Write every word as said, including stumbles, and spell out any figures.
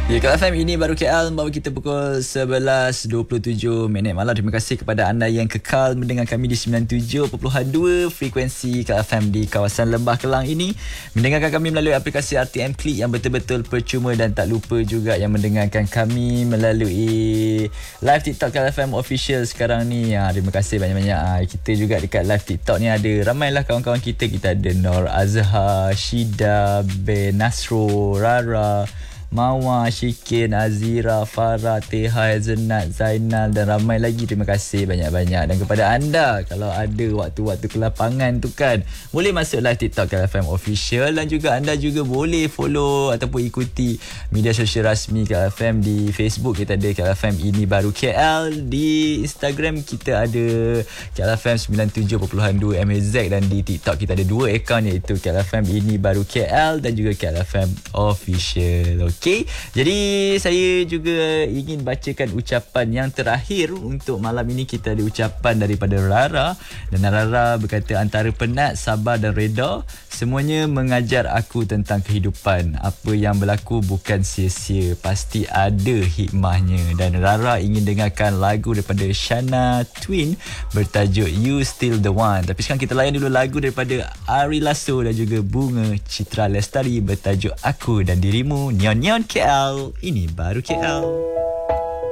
Ya, K L F M ini baru K L membawa kita pukul sebelas dua puluh tujuh minit malam. Terima kasih kepada anda yang kekal mendengar kami di sembilan puluh tujuh perpuluhan dua frekuensi K L F M di kawasan Lembah Kelang ini. Mendengarkan kami melalui aplikasi R T M Klik yang betul-betul percuma, dan tak lupa juga yang mendengarkan kami melalui live TikTok K L F M official sekarang ni. Ha, terima kasih banyak-banyak. Ha, kita juga dekat live TikTok ni ada ramailah kawan-kawan kita. Kita ada Nur Azhar, Shida, Ben Nasro, Rara, Mawa, Syikin, Azira, Farah, Teha, Hazelnat, Zainal dan ramai lagi. Terima kasih banyak-banyak. Dan kepada anda, kalau ada waktu-waktu kelapangan tu kan, boleh masuk live TikTok K L F M official, dan juga anda juga boleh follow ataupun ikuti media sosial rasmi K L F M. Di Facebook kita ada K L F M ini baru K L, di Instagram kita ada K L F M sembilan puluh tujuh perpuluhan dua M A Z, dan di TikTok kita ada dua akaun, iaitu K L F M ini baru K L dan juga K L F M official. Okay, jadi saya juga ingin bacakan ucapan yang terakhir untuk malam ini. Kita ada ucapan daripada Rara, dan Rara berkata, antara penat, sabar dan reda, semuanya mengajar aku tentang kehidupan. Apa yang berlaku bukan sia-sia, pasti ada hikmahnya. Dan Rara ingin dengarkan lagu daripada Shana Twin bertajuk You Still The One. Tapi sekarang kita layan dulu lagu daripada Ari Lasso dan juga Bunga Citra Lestari bertajuk Aku dan Dirimu. Nyon Nyon K L, ini baru K L.